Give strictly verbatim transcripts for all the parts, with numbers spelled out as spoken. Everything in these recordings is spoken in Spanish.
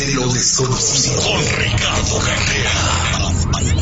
de lo desconocido. Con Ricardo Carrera. Al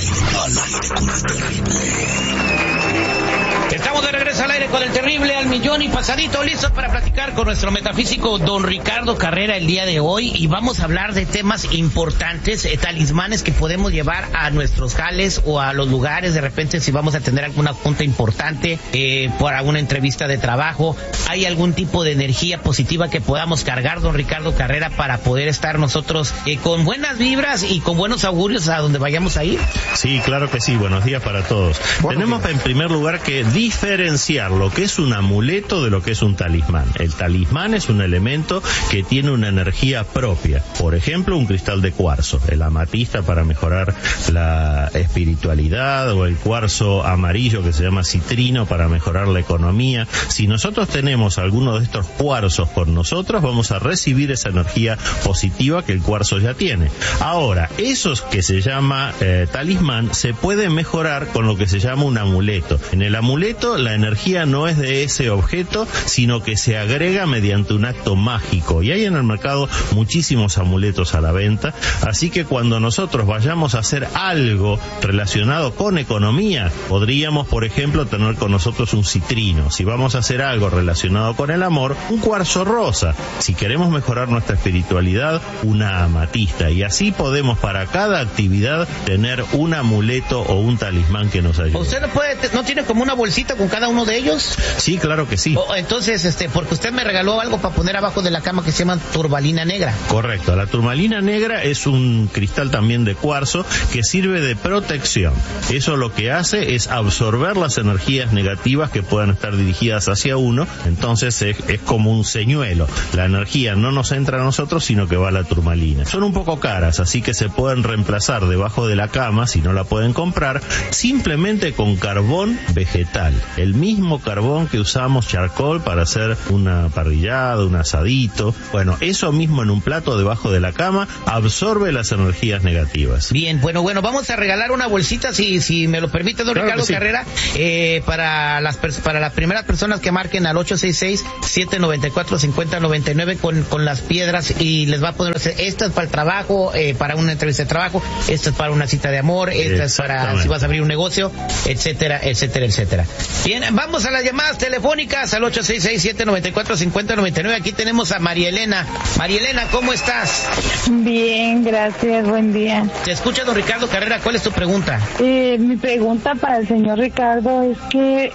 aire con el terrible. Estamos de regreso al aire con el terrible al millón y pasadito, listos para platicar con nuestro metafísico don Ricardo Carrera el día de hoy, y vamos a hablar de temas importantes, eh, talismanes que podemos llevar a nuestros jales o a los lugares, de repente si vamos a tener alguna junta importante, eh, por alguna entrevista de trabajo, hay algún tipo de energía positiva que podamos cargar, don Ricardo Carrera, para poder estar nosotros eh, con buenas vibras y con buenos augurios a donde vayamos a ir. Sí, claro que sí, buenos días para todos. Bueno, tenemos bien. En primer lugar que diferenciar lo que es un amuleto de lo que es un talismán. El talismán es un elemento que tiene una energía propia. Por ejemplo, un cristal de cuarzo, el amatista para mejorar la espiritualidad, o el cuarzo amarillo que se llama citrino para mejorar la economía. Si nosotros tenemos alguno de estos cuarzos con nosotros, vamos a recibir esa energía positiva que el cuarzo ya tiene. Ahora, esos que se llama eh, talismán se pueden mejorar con lo que se llama un amuleto. En el amuleto la energía no es de ese objeto, sino que se agrega mediante un acto mágico, y hay en el mercado muchísimos amuletos a la venta, así que cuando nosotros vayamos a hacer algo relacionado con economía, podríamos, por ejemplo, tener con nosotros un citrino. Si vamos a hacer algo relacionado con el amor, un cuarzo rosa. Si queremos mejorar nuestra espiritualidad, una amatista, y así podemos para cada actividad tener un amuleto o un talismán que nos ayude. ¿Usted no puede, no tiene como una bolsita con cada uno de ellos? Sí, claro que sí. O, entonces, este, porque usted me regaló algo para poner abajo de la cama que se llama turmalina negra. Correcto, la turmalina negra es un cristal también de cuarzo que sirve de protección. Eso lo que hace es absorber las energías negativas que puedan estar dirigidas hacia uno, entonces es, es como un señuelo. La energía no nos entra a nosotros, sino que va a la turmalina. Son un poco caras, así que se pueden reemplazar debajo de la cama, si no la pueden comprar, simplemente con carbón vegetal. El mismo carbón que usamos charcoal para hacer una parrillada, un asadito. Bueno, eso mismo en un plato debajo de la cama absorbe las energías negativas. Bien, bueno, bueno, vamos a regalar una bolsita, si si me lo permite, don claro Ricardo sí. Carrera, eh, para las para las primeras personas que marquen al ocho seis seis, siete nueve cuatro, cinco cero nueve nueve con, con las piedras, y les va a poner, esta es para el trabajo, eh, para una entrevista de trabajo, esta es para una cita de amor, esta es para si vas a abrir un negocio, etcétera, etcétera, etcétera. Bien, vamos a las llamadas telefónicas al ocho seis seis, siete nueve cuatro, cinco cero nueve nueve. Aquí tenemos a María Elena. María Elena, ¿cómo estás? Bien, gracias, buen día. Te escucha don Ricardo Carrera, ¿cuál es tu pregunta? Eh, mi pregunta para el señor Ricardo es que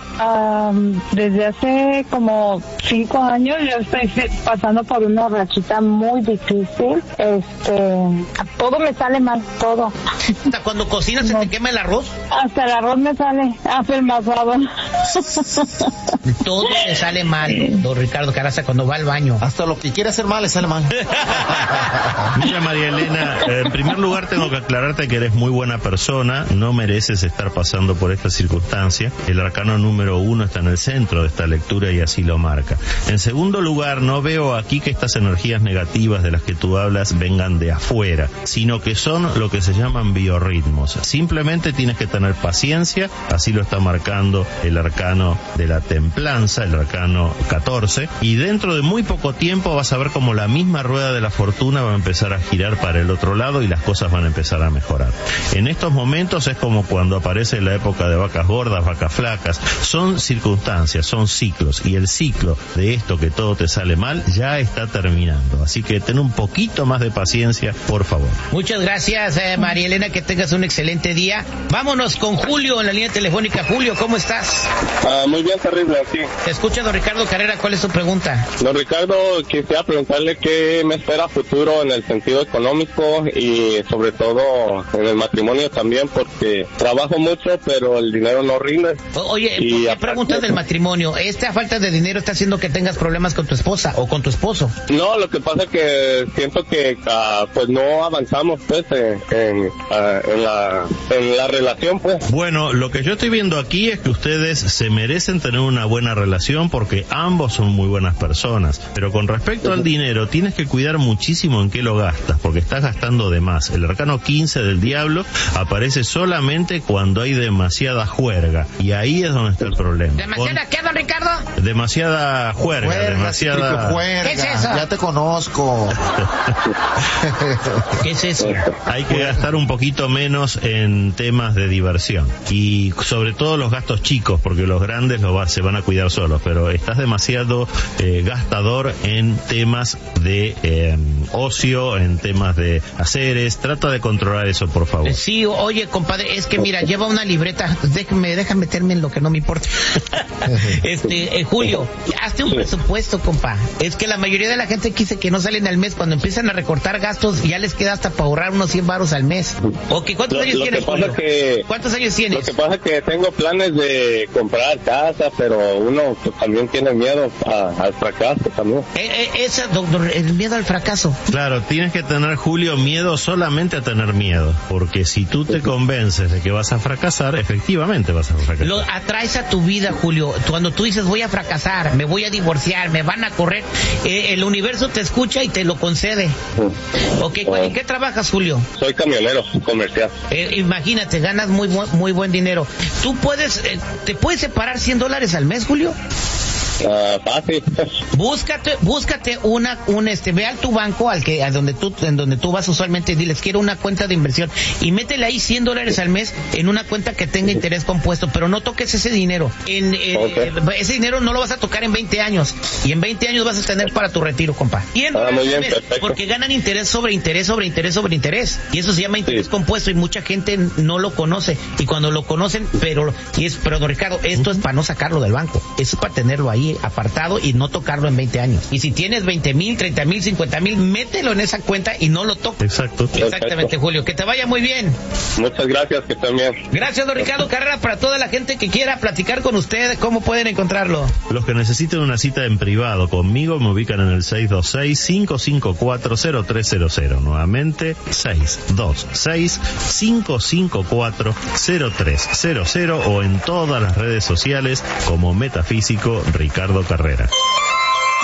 um, desde hace como cinco años yo estoy pasando por una rachita muy difícil. Este, todo me sale mal, todo. ¿Hasta cuando cocinas no. se te quema el arroz? Hasta el arroz me sale afelmazado. Todo le sale mal, don Ricardo Carrera, cuando va al baño. Hasta lo que quiere hacer mal le sale mal. Mira, María Elena, eh, en primer lugar tengo que aclararte que eres muy buena persona, no mereces estar pasando por esta circunstancia. El arcano número uno está en el centro de esta lectura y así lo marca. En segundo lugar, no veo aquí que estas energías negativas de las que tú hablas vengan de afuera, sino que son lo que se llaman biorritmos. Simplemente tienes que tener paciencia, así lo está marcando el arcano de la templanza, el arcano catorce, y dentro de muy poco tiempo vas a ver como la misma rueda de la fortuna va a empezar a girar para el otro lado y las cosas van a empezar a mejorar. En estos momentos es como cuando aparece la época de vacas gordas, vacas flacas, son circunstancias, son ciclos, y el ciclo de esto que todo te sale mal ya está terminando, así que ten un poquito más de paciencia, por favor. Muchas gracias, eh, María Elena, que tengas un excelente día. Vámonos con Julio en la línea telefónica. Julio, ¿cómo estás? Uh, muy bien, terrible, sí. Te escucha don Ricardo Carrera, ¿cuál es tu pregunta? Don Ricardo, quisiera preguntarle qué me espera futuro en el sentido económico y sobre todo en el matrimonio también, porque trabajo mucho, pero el dinero no rinde. O, oye, y ¿qué preguntas del matrimonio? ¿Esta falta de dinero está haciendo que tengas problemas con tu esposa o con tu esposo? No, lo que pasa es que siento que uh, pues no avanzamos pues en, en, uh, en, la, en la relación pues. Bueno, lo que yo estoy viendo aquí es que ustedes se merecen tener una buena relación porque ambos son muy buenas personas, pero con respecto al dinero tienes que cuidar muchísimo en qué lo gastas, porque estás gastando de más. El arcano quince del diablo aparece solamente cuando hay demasiada juerga, y ahí es donde está el problema. ¿Demasiada qué, don Ricardo? Demasiada juerga, Juerga, demasiada... juerga. ¿Qué es eso? Ya te conozco. ¿Qué es eso? Hay que gastar un poquito menos en temas de diversión, y sobre todo los gastos chicos, porque los grandes los va, se van a cuidar solos, pero estás demasiado eh, gastador en temas de eh, ocio, en temas de haceres. Trata de controlar eso, por favor. Sí, oye, compadre, es que mira, lleva una libreta, déjame, deja meterme en lo que no me importa. este, eh, Julio, hazte un presupuesto, compa. Es que la mayoría de la gente que dice que no salen al mes, cuando empiezan a recortar gastos, ya les queda hasta para ahorrar unos cien varos al mes. Ok, ¿cuántos Lo- años lo tienes, que pasa Julio? que- ¿Cuántos años tienes? Lo que pasa es que tengo planes de comprar casa, pero uno pues, también tiene miedo a- al fracaso también. Eh, eh, ese, doctor, el miedo al fracaso. Claro, tienes que tener, Julio, miedo solamente a tener miedo, porque si tú te convences de que vas a fracasar, efectivamente vas a fracasar. Lo atraes a tu vida, Julio. Cuando tú dices voy a fracasar, me voy a divorciar, me van a correr, eh, el universo te escucha y te lo concede. Ok, ¿en qué trabajas, Julio? Soy camionero comercial. Eh, imagínate, ganas muy bu- muy buen dinero. ¿Tú puedes, eh, te puedes separar cien dólares al mes, Julio? Ah, fácil. Búscate, búscate una, un este, ve al tu banco, al que, a donde tú, en donde tú vas usualmente, y diles quiero una cuenta de inversión y métele ahí cien dólares al mes en una cuenta que tenga interés compuesto, pero no toques ese dinero. En, eh, Okay. eh, ese dinero no lo vas a tocar en veinte años y en veinte años vas a tener para tu retiro, compa. cien Ah, muy dólares al bien, mes, perfecto. porque ganan interés sobre interés sobre interés sobre interés y eso se llama interés Sí. compuesto y mucha gente no lo conoce y cuando lo conocen, pero y es, pero don Ricardo, esto es para no sacarlo del banco, eso es para tenerlo ahí apartado y no tocarlo en veinte años. Y si tienes veinte mil, treinta mil, cincuenta mil, mételo en esa cuenta y no lo toques. Exacto. Exactamente, Perfecto. Julio. Que te vaya muy bien. Muchas gracias, que estén bien. Gracias, don Ricardo Carrera. Para toda la gente que quiera platicar con usted, ¿cómo pueden encontrarlo? Los que necesiten una cita en privado conmigo me ubican en el seis dos seis, cinco cinco cuatro, cero tres cero cero. Nuevamente, seis dos seis, cinco cinco cuatro, cero tres cero cero o en todas las redes sociales como Metafísico Ricardo Carrera.